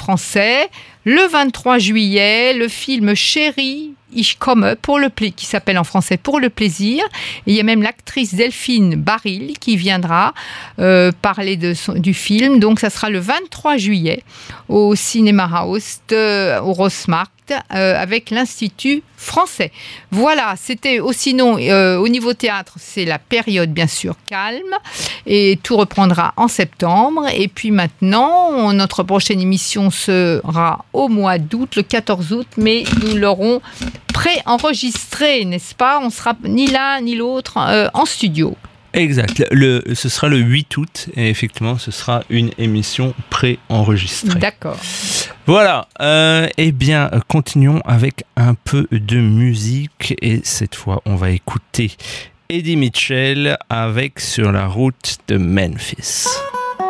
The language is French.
français. Le 23 juillet, le film Chérie, ich komme, qui s'appelle en français Pour le plaisir. Et il y a même l'actrice Delphine Baril qui viendra parler du film. Donc ça sera le 23 juillet au Cinéma House au Rossmarkt avec l'Institut français. Voilà, c'était sinon au niveau théâtre, c'est la période bien sûr calme et tout reprendra en septembre. Et puis maintenant, notre prochaine émission sera au mois d'août, le 14 août, mais nous l'aurons pré-enregistré, n'est-ce pas ? On sera ni l'un ni l'autre en studio. Exact. Ce sera le 8 août et effectivement, ce sera une émission pré-enregistrée. D'accord. Voilà. Eh bien, continuons avec un peu de musique et cette fois, on va écouter Eddie Mitchell avec Sur la route de Memphis.